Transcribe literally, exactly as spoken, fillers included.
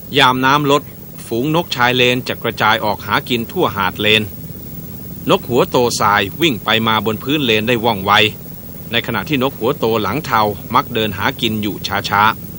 ยามน้ำลดฝูงนกชายเลนจะกระจายออกหากินทั่วหาดเลนนกหัวโตทรายวิ่งไปมาบนพื้นเลนได้ว่องไวในขณะที่นกหัวโตหลังเทามักเดินหากินอยู่ช้าๆ